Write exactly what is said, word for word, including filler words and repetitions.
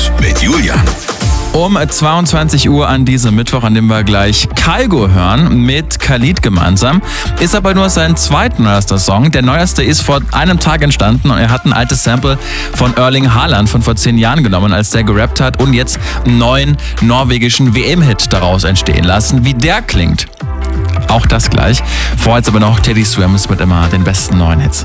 News mit Julian. Um zweiundzwanzig Uhr an diesem Mittwoch, an dem wir gleich Kygo hören, mit Khalid gemeinsam. Ist aber nur sein zweitneuester Song. Der neueste ist vor einem Tag entstanden und er hat ein altes Sample von Erling Haaland von vor zehn Jahren genommen, als der gerappt hat und jetzt einen neuen norwegischen W M-Hit daraus entstehen lassen. Wie der klingt, auch das gleich. Vorher jetzt aber noch Teddy Swims mit immer den besten neuen Hits.